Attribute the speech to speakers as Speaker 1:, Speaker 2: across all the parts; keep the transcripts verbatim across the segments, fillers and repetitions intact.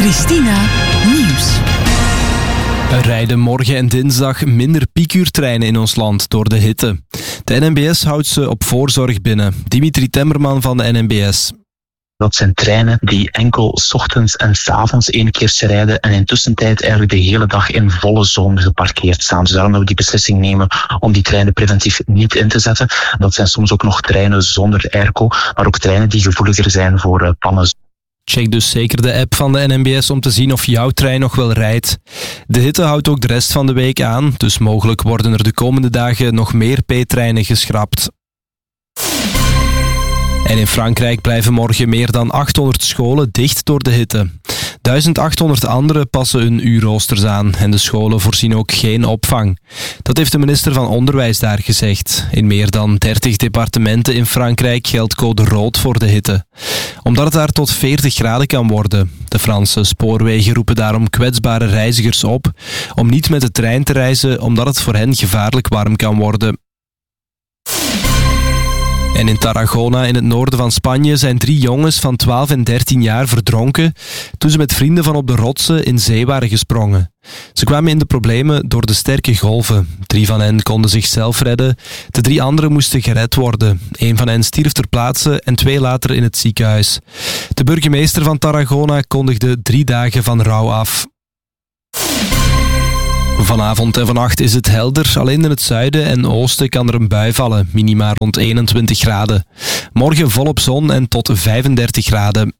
Speaker 1: Christina Nieuws.
Speaker 2: Er rijden morgen en dinsdag minder piekuurtreinen in ons land door de hitte. De N M B S houdt ze op voorzorg binnen. Dimitri Temmerman van de N M B S.
Speaker 3: Dat zijn treinen die enkel 's ochtends en 's avonds één keer rijden en intussen tijd eigenlijk de hele dag in volle zon geparkeerd staan. Dus daarom dat we die beslissing nemen om die treinen preventief niet in te zetten. Dat zijn soms ook nog treinen zonder airco, maar ook treinen die gevoeliger zijn voor uh, pannen.
Speaker 2: Check dus zeker de app van de N M B S om te zien of jouw trein nog wel rijdt. De hitte houdt ook de rest van de week aan, dus mogelijk worden er de komende dagen nog meer P-treinen geschrapt. En in Frankrijk blijven morgen meer dan achthonderd scholen dicht door de hitte. duizend achthonderd anderen passen hun uurroosters aan en de scholen voorzien ook geen opvang. Dat heeft de minister van Onderwijs daar gezegd. In meer dan dertig departementen in Frankrijk geldt code rood voor de hitte. Omdat het daar tot veertig graden kan worden. De Franse spoorwegen roepen daarom kwetsbare reizigers op om niet met de trein te reizen omdat het voor hen gevaarlijk warm kan worden. En in Tarragona, in het noorden van Spanje, zijn drie jongens van twaalf en dertien jaar verdronken toen ze met vrienden van op de rotsen in zee waren gesprongen. Ze kwamen in de problemen door de sterke golven. Drie van hen konden zichzelf redden. De drie anderen moesten gered worden. Eén van hen stierf ter plaatse en twee later in het ziekenhuis. De burgemeester van Tarragona kondigde drie dagen van rouw af. Vanavond en vannacht is het helder. Alleen in het zuiden en oosten kan er een bui vallen. Minima rond eenentwintig graden. Morgen volop zon en tot vijfendertig graden.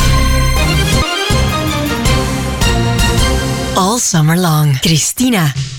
Speaker 1: All summer long. Christina.